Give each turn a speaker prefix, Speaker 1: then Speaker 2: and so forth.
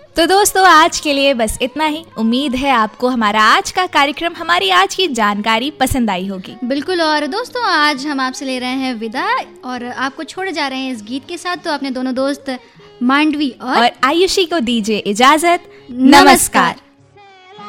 Speaker 1: तो दोस्तों आज के लिए बस इतना ही। उम्मीद है आपको हमारा आज का कार्यक्रम, हमारी आज की जानकारी पसंद आई होगी।
Speaker 2: बिल्कुल। और दोस्तों आज हम आपसे ले रहे हैं विदा और आपको छोड़े जा रहे हैं इस गीत के साथ। तो अपने दोनों दोस्त मांडवी और
Speaker 1: आयुषी को दीजिए इजाजत। नमस्कार।